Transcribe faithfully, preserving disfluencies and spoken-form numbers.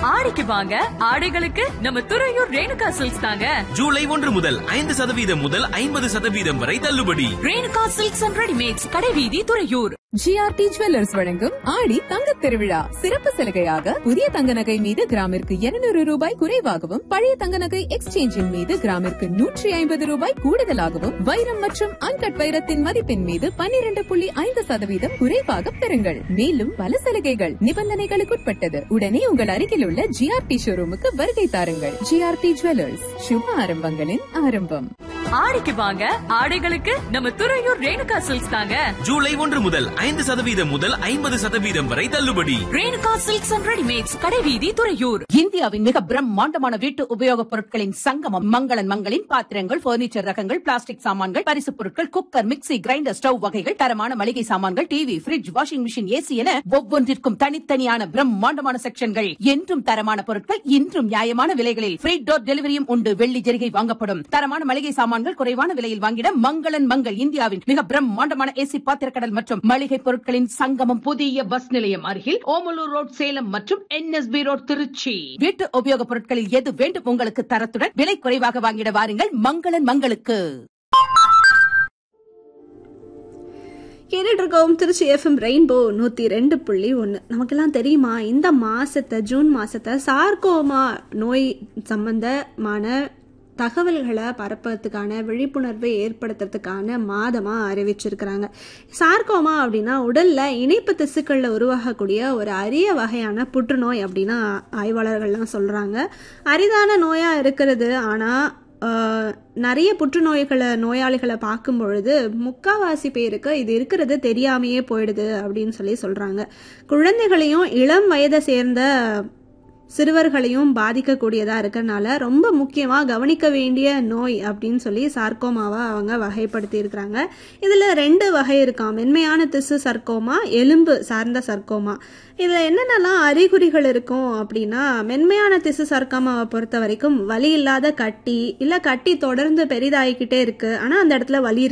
ஆடிக்கு வாங்க, ஆடைகளுக்கு நம்ம துறையூர் ரேணுகா சில்க்ஸ் தாங்க. ஜூலை ஒன்று முதல் ஐந்து சதவீதம் முதல் ஐம்பது சதவீதம் வரை தள்ளுபடி. ரேணுகா சில்க்ஸ் அண்ட் ரெடிமேட்ஸ், கடைவீதி, துறையூர். ஜிஆர்டி ஜுவல்லர்ஸ் வழங்கும் ஆடி தங்கத் திருவிழா சிறப்பு சலுகையாக புதிய தங்க நகை மீது கிராமிற்கு இருநூறு ரூபாய் குறைவாகவும், பழைய தங்க நகை எக்ஸ்சேஞ்சின் மீது கிராமிற்கு நூற்றி ஐம்பது ரூபாய் கூடுதலாகவும், வைரம் மற்றும் அன்கட் வைரத்தின் மதிப்பின் மீது பன்னிரண்டு புள்ளி ஐந்து சதவீதம் குறைவாக பெறுங்கள். மேலும் பல சலுகைகள் நிபந்தனைகளுக்குட்பட்டது. உடனே உங்கள் அருகில் உள்ள ஜிஆர்டி ஷோரூமுக்கு வருகை தாருங்கள். ஜிஆர்டி ஜுவல்லர்ஸ், சுப ஆரம்பங்களின் ஆரம்பம். ஆடிக்கு வாங்க, ஆடைகளுக்கு நம்ம துறையூர் ரேணுகா சில்க்ஸ் தாங்க. ஜூலை ஒன்று முதல் ஐந்து சதவீதம் முதல் ஐம்பது சதவீதம் வரை தள்ளுபடி. ரேணுகா சில்க்ஸ் அண்ட் ரெடிமேட்ஸ், கடைவீதி, துறையூர். இந்தியாவின் மிக பிரம்மாண்டமான வீட்டு உபயோகப் பொருட்களின் சங்கமம் மங்களன் மங்களின் பாத்திரங்கள், பர்னிச்சர் ரகங்கள், பிளாஸ்டிக் சாமான்கள், பரிசுப் பொருட்கள், குக்கர், மிக்ஸி, கிரைண்டர், ஸ்டவ் வகைகள், தரமான மளிகை சாமான்கள், TV, fridge, washing machine, AC என ஒவ்வொன்றிற்கும் தனித்தனியான பிரம்மாண்டமான செக்ஷன்கள். என்றும் தரமான பொருட்கள், இன்றும் நியாயமான விலைகளில் ஃப்ரீ டோர் டெலிவரியும் உண்டு. வெள்ளி ஜெரிகை வாங்கப்படும். தரமான மளிகை சாமான்கள் குறைவான விலையில் வாங்கிட மங்களன் மங்கள். இந்தியாவின் மிக பிரம்மாண்டமான ஏசி பாத்திரக்கடல் மற்றும் மளிகை பொருட்களின் சங்கமம். புதிய பஸ் நிலையம் அருகில் ஓமலூர் ரோட், சேலம் மற்றும் என்எஸ்பி ரோட், திருச்சி. வீட்டு உபயோகப் பொருட்களில் எது வேண்டும் உங்களுக்கு தரத்துடன் விலை குறைவாக வாங்கிட வாருங்கள் மங்களன் மங்களுக்கு. கேட்டுட்டு இருக்கோம் திருச்சி எஃப்எம் ரெயின்போ நூற்றி ரெண்டு புள்ளி ஒன்று. நமக்கெல்லாம் தெரியுமா, இந்த மாசத்தை ஜூன் மாசத்தை சார்கோமா நோய் சம்பந்தமான தகவல்களை பரப்புறதுக்கான விழிப்புணர்வை ஏற்படுத்துறதுக்கான மாதமாக அறிவிச்சிருக்கிறாங்க. சார்கோமா அப்படின்னா உடலில் இணைப்பு திசுக்களில் உருவாகக்கூடிய ஒரு அரிய வகையான புற்றுநோய் அப்படின்னு ஆய்வாளர்கள்லாம் சொல்கிறாங்க. அரிதான நோயாக இருக்கிறது. ஆனால் நிறைய புற்றுநோய்களை நோயாளிகளை பார்க்கும் பொழுது முக்காவாசி பேருக்கு இது இருக்கிறது தெரியாமையே போயிடுது அப்படின்னு சொல்லி சொல்கிறாங்க. குழந்தைகளையும் இளம் வயதை சேர்ந்த சிறுவர்களையும் பாதிக்கக்கூடியதாக இருக்கிறதுனால ரொம்ப முக்கியமாக கவனிக்க வேண்டிய நோய் அப்படின்னு சொல்லி சார்கோமாவை அவங்க வகைப்படுத்தி இருக்கிறாங்க. இதில் ரெண்டு வகை இருக்காம். மென்மையான திசு சர்க்கோமா, எலும்பு சார்ந்த சர்க்கோமா. இதில் என்னென்னலாம் அறிகுறிகள் இருக்கும் அப்படின்னா, மென்மையான திசு சர்க்கோமாவை பொறுத்த வரைக்கும் வலி இல்லாத கட்டி, இல்லை கட்டி தொடர்ந்து பெரிதாகிக்கிட்டே இருக்குது, ஆனால் அந்த இடத்துல வலி